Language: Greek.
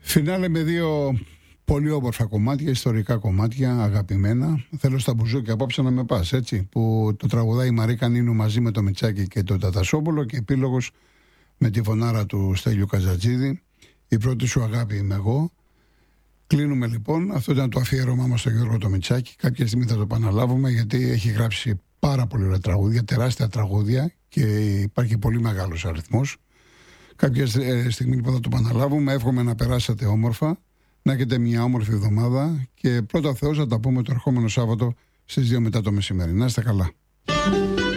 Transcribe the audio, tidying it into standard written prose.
Φινάλε με δύο πολύ όμορφα κομμάτια, ιστορικά κομμάτια, αγαπημένα. Θέλω στα μπουζούκια απόψε να με πας, έτσι. Που το τραγουδάει η Μαρίκα Νίνου μαζί με το Μιτσάκι και τον Τατασόπουλο και επίλογος με τη φωνάρα του Στέλιου Καζατζίδη. Η πρώτη σου αγάπη είμαι εγώ. Κλείνουμε λοιπόν. Αυτό ήταν το αφιέρωμά μας στο Γιώργο το Μιτσάκι. Κάποια στιγμή θα το επαναλάβουμε γιατί έχει γράψει πάρα πολύ ωραία τραγούδια, τεράστια τραγούδια και υπάρχει πολύ μεγάλος αριθμός. Κάποια στιγμή λοιπόν θα το επαναλάβουμε. Εύχομαι να περάσετε όμορφα, να έχετε μια όμορφη εβδομάδα και πρώτα Θεός θα τα πούμε το ερχόμενο Σάββατο στις 2 μετά το μεσημέρι. Να είστε καλά.